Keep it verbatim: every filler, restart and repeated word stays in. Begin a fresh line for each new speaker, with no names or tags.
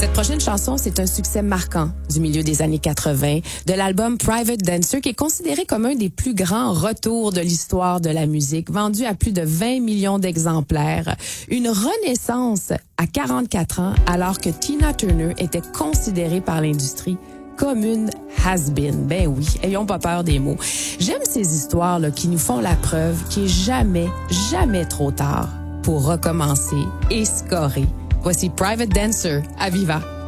Cette prochaine chanson, c'est un succès marquant du milieu des années quatre-vingts de l'album Private Dancer, qui est considéré comme un des plus grands retours de l'histoire de la musique, vendu à plus de vingt millions d'exemplaires. Une renaissance à quarante-quatre ans, alors que Tina Turner était considérée par l'industrie comme une has-been. Ben oui, ayons pas peur des mots. J'aime ces histoires là, qui nous font la preuve qu'il est jamais, jamais trop tard pour recommencer et scorer. Voici Private Dancer à Viva.